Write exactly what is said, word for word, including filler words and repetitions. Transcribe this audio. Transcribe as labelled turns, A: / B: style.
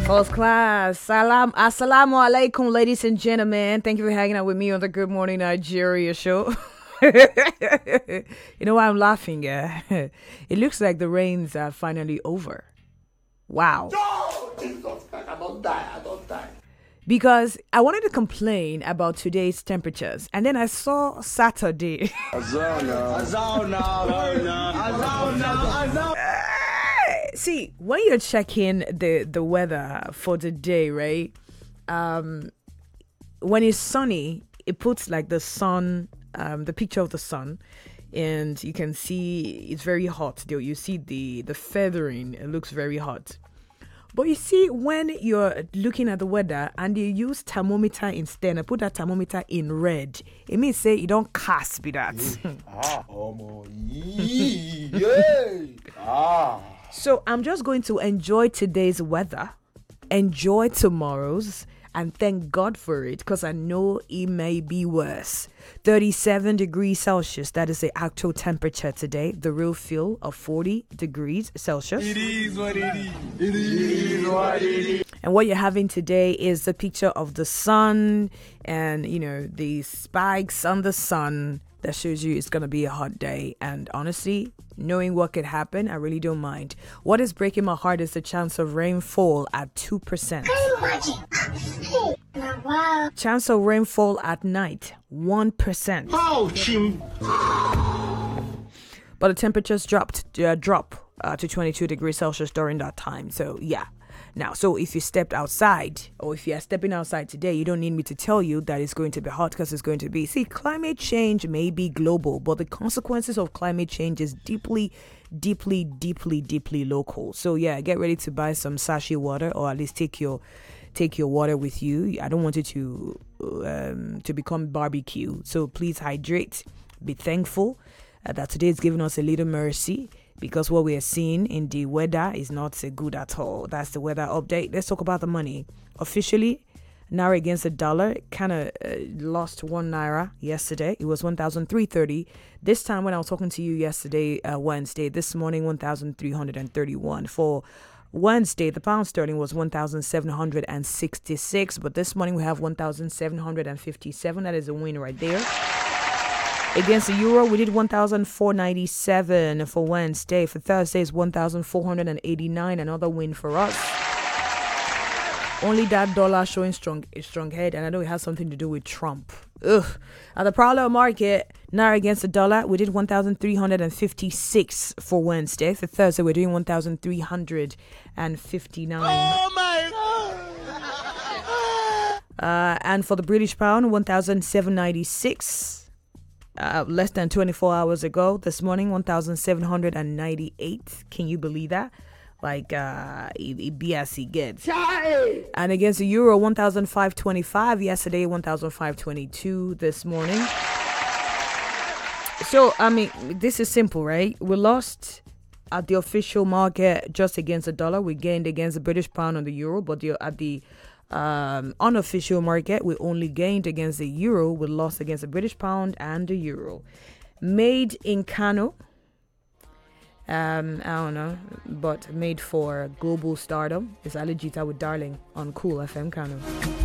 A: First class. Salam, assalamu alaikum, ladies and gentlemen. Thank you for hanging out with me on the Good Morning Nigeria show. You know why I'm laughing? Yeah? It looks like the rains are finally over. Wow.
B: No! Jesus Christ, I don't die, I don't die.
A: Because I wanted to complain about today's temperatures, and then I saw Saturday.
B: Azona, Azona, Azona, Azona.
A: See, when you're checking the, the weather for the day, right? Um, when it's sunny, it puts like the sun, um, the picture of the sun, and you can see it's very hot. Though you see the the feathering, it looks very hot. But you see, when you're looking at the weather and you use thermometer instead, and put that thermometer in red, it means say you don't cast be that.
B: Ah, oh, yeah. Ah.
A: So I'm just going to enjoy today's weather, enjoy tomorrow's, and thank God for it, because I know it may be worse. thirty-seven degrees Celsius, that is the actual temperature today. The real feel of forty degrees Celsius.
B: It is what it is. It is what it is.
A: And what you're having today is the picture of the sun and, you know, the spikes on the sun that shows you it's going to be a hot day. And honestly, knowing what could happen, I really don't mind. What is breaking my heart is the chance of rainfall at two percent. Chance of rainfall at night, one percent.
B: Oh, chim.
A: But the temperatures dropped, uh, drop uh, to twenty-two degrees Celsius during that time. So, yeah. Now, so if you stepped outside, or if you are stepping outside today, you don't need me to tell you that it's going to be hot, because it's going to be. See, climate change may be global, but the consequences of climate change is deeply, deeply, deeply, deeply local. So, yeah, get ready to buy some sachet water, or at least take your take your water with you. I don't want it to um, to become barbecue. So please hydrate. Be thankful uh, that today is giving us a little mercy, because what we are seeing in the weather is not uh, good at all. That's the weather update. Let's talk about the money. Officially, naira against the dollar kind of uh, lost one naira yesterday. It was one thousand three hundred thirty. This time when I was talking to you yesterday, uh, Wednesday, this morning, one thousand three hundred thirty-one. For Wednesday, the pound sterling was one thousand seven hundred sixty-six, but this morning we have one thousand seven hundred fifty-seven. That is a win right there. Against the euro, we did one thousand four hundred ninety-seven for Wednesday. For Thursday, it's one thousand four hundred eighty-nine. Another win for us. Only that dollar showing strong a strong head, and I know it has something to do with Trump. Ugh. At the parallel market, naira against the dollar, we did one thousand three hundred fifty-six for Wednesday. For Thursday, we're doing one thousand three hundred fifty-nine.
B: Oh my God!
A: Uh, and for the British pound, one thousand seven hundred ninety-six. Uh, less than twenty-four hours ago, this morning, one thousand seven hundred ninety-eight. Can you believe that? Like, uh, it, it be as it gets. And against the euro, one thousand five hundred twenty-five. Yesterday, one thousand five hundred twenty-two this morning. So, I mean, this is simple, right? We lost at the official market just against the dollar. We gained against the British pound and the euro, but the, at the um, unofficial market, we only gained against the euro. We lost against the British pound and the euro. Made in Kano. Um, I don't know, but made for global stardom. It's Ali Jita with Darling on Cool F M Kano.